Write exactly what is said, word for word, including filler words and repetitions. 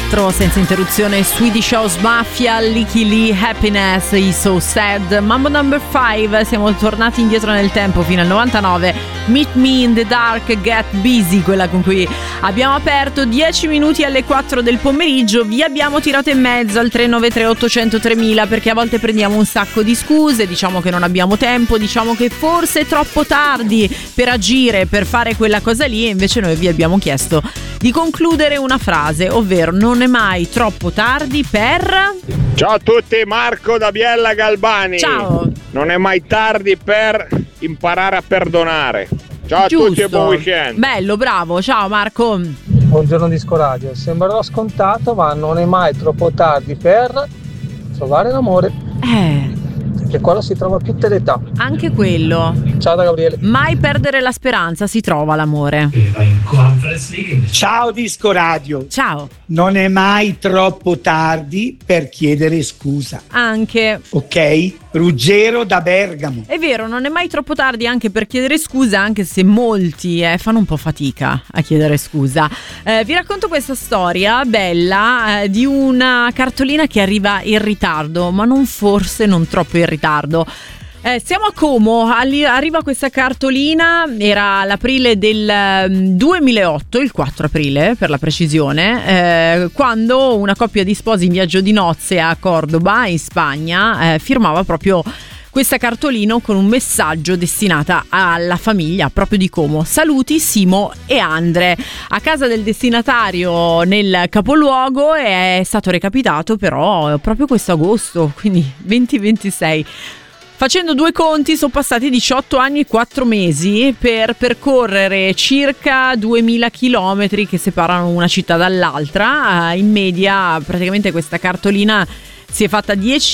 quattro senza interruzione Swedish House Mafia, Licky Lee, Happiness, Is So Sad. Mambo number five, siamo tornati indietro nel tempo fino al novantanove. Meet Me in the Dark, Get Busy, quella con cui abbiamo aperto. Dieci minuti alle quattro del pomeriggio. Vi abbiamo tirato in mezzo al tre nove tre otto zero zero tremila, perché a volte prendiamo un sacco di scuse, diciamo che non abbiamo tempo, diciamo che forse è troppo tardi per agire, per fare quella cosa lì, e invece noi vi abbiamo chiesto di concludere una frase, ovvero non è mai troppo tardi per... Ciao a tutti, Marco da Biella Galbani. Ciao. Non è mai tardi per imparare a perdonare. Ciao a Giusto. tutti e buon weekend. Bello, bravo, ciao Marco. Buongiorno Disco Radio, sembrerà scontato ma non è mai troppo tardi per trovare l'amore, Eh, che quello si trova a tutte le età. anche quello. Ciao da Gabriele. Mai perdere la speranza, si trova l'amore. Ciao Disco Radio, Ciao. non è mai troppo tardi per chiedere scusa, Anche. ok? Ruggero da Bergamo. È vero, non è mai troppo tardi anche per chiedere scusa, anche se molti eh, fanno un po' fatica a chiedere scusa. Eh, vi racconto questa storia bella eh, di una cartolina che arriva in ritardo, ma non forse non troppo in ritardo. Eh, siamo a Como, alli- arriva questa cartolina, era l'aprile del um, duemilaotto, il quattro aprile per la precisione, eh, quando una coppia di sposi in viaggio di nozze a Cordoba, in Spagna, eh, firmava proprio questa cartolina con un messaggio destinata alla famiglia proprio di Como. Saluti Simo e Andre. A casa del destinatario nel capoluogo è stato recapitato però proprio questo agosto, quindi venti ventisei. Facendo due conti sono passati diciotto anni e quattro mesi per percorrere circa duemila chilometri che separano una città dall'altra. In media praticamente questa cartolina si è fatta dieci